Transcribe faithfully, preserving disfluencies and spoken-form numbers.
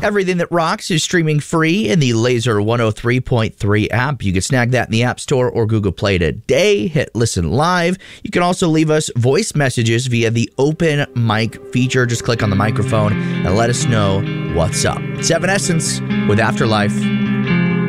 Everything That Rocks is streaming free in the Laser one oh three point three app. You can snag that in the App Store or Google Play today. Hit listen live. You can also leave us voice messages via the open mic feature. Just click on the microphone and let us know what's up. It's Evanescence with Afterlife.